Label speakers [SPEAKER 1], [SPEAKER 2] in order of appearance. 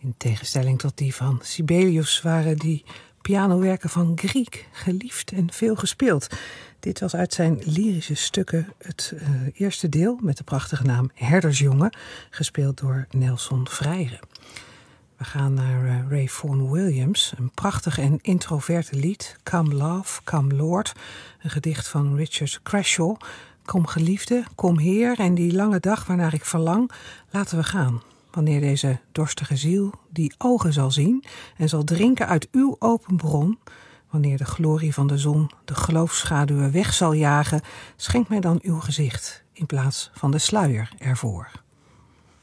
[SPEAKER 1] In tegenstelling tot die van Sibelius waren die pianowerken van Grieg geliefd en veel gespeeld. Dit was uit zijn lyrische stukken het eerste deel met de prachtige naam Herdersjongen, gespeeld door Nelson Freire. We gaan naar Ray Vaughan Williams, een prachtig en introverte lied, Come Love, Come Lord, een gedicht van Richard Crashaw. Kom geliefde, kom Heer, en die lange dag waarnaar ik verlang, laten we gaan. Wanneer deze dorstige ziel die ogen zal zien en zal drinken uit uw open bron, wanneer de glorie van de zon de geloofsschaduwen weg zal jagen, schenk mij dan uw gezicht in plaats van de sluier ervoor.